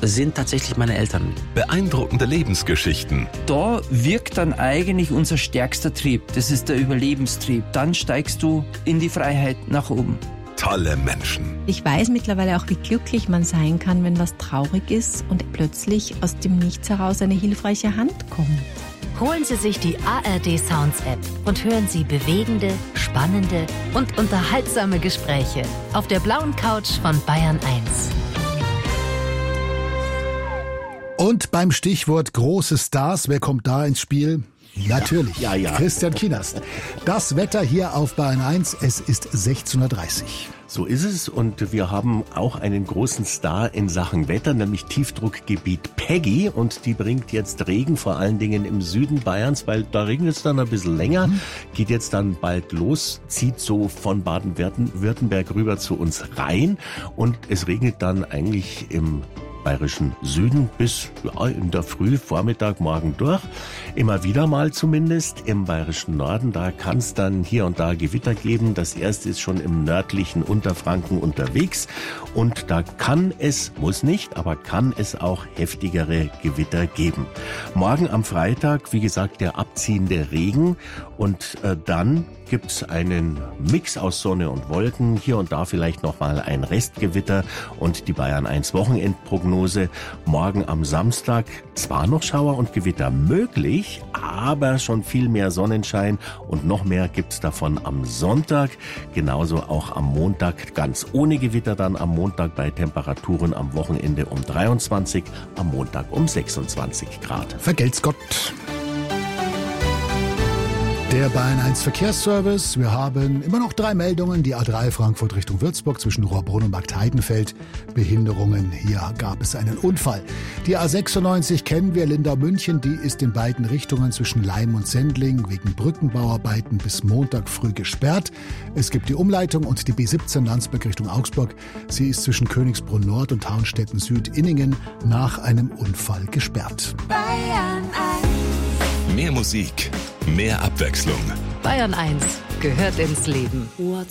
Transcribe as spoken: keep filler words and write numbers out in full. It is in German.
sind tatsächlich meine Eltern. Beeindruckende Lebensgeschichten. Da wirkt dann eigentlich unser stärkster Trieb. Das ist der Überlebenstrieb. Dann steigst du in die Freiheit nach oben. Tolle Menschen. Ich weiß mittlerweile auch, wie glücklich man sein kann, wenn was traurig ist und plötzlich aus dem Nichts heraus eine hilfreiche Hand kommt. Holen Sie sich die A R D Sounds App und hören Sie bewegende, spannende und unterhaltsame Gespräche auf der blauen Couch von Bayern eins. Und beim Stichwort große Stars, wer kommt da ins Spiel? Natürlich, ja, ja. Christian Kienast. Das Wetter hier auf Bayern eins, es ist sechzehn Uhr dreißig. So ist es, und wir haben auch einen großen Star in Sachen Wetter, nämlich Tiefdruckgebiet Peggy, und die bringt jetzt Regen, vor allen Dingen im Süden Bayerns, weil da regnet es dann ein bisschen länger, mhm. geht jetzt dann bald los, zieht so von Baden-Württemberg rüber zu uns rein, und es regnet dann eigentlich im bayerischen Süden bis ja, in der Früh, Vormittag, Morgen durch. Immer wieder mal zumindest. Im bayerischen Norden, da kann es dann hier und da Gewitter geben. Das erste ist schon im nördlichen Unterfranken unterwegs. Und da kann es, muss nicht, aber kann es auch heftigere Gewitter geben. Morgen am Freitag, wie gesagt, der abziehende Regen. Und äh, dann gibt's einen Mix aus Sonne und Wolken. Hier und da vielleicht nochmal ein Restgewitter. Und die Bayern eins Wochenendprognose. Morgen am Samstag zwar noch Schauer und Gewitter möglich, aber schon viel mehr Sonnenschein, und noch mehr gibt's davon am Sonntag. Genauso auch am Montag ganz ohne Gewitter, dann am Montag bei Temperaturen am Wochenende um dreiundzwanzig, am Montag um sechsundzwanzig Grad. Vergelt's Gott. Der Bayern eins Verkehrsservice. Wir haben immer noch drei Meldungen. Die A drei Frankfurt Richtung Würzburg zwischen Rohrbrunn und Markt Heidenfeld. Behinderungen. Hier gab es einen Unfall. Die A sechsundneunzig kennen wir, Lindau-München. Die ist in beiden Richtungen zwischen Leim und Sendling wegen Brückenbauarbeiten bis Montag früh gesperrt. Es gibt die Umleitung und die B siebzehn Landsberg Richtung Augsburg. Sie ist zwischen Königsbrunn Nord und Haunstetten Süd-Inningen nach einem Unfall gesperrt. Bayern eins. Mehr Musik, mehr Abwechslung. Bayern eins gehört ins Leben. What's